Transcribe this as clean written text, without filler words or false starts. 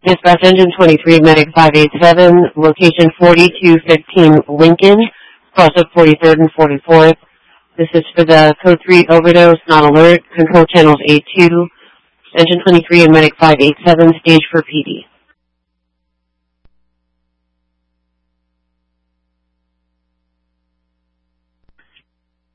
Dispatch Engine 23, Medic 587, location 4215 Lincoln, cross up 43rd and 44th. This is for the Code 3 overdose, non-alert, control channels A2, Engine 23 and Medic 587, stage for PD.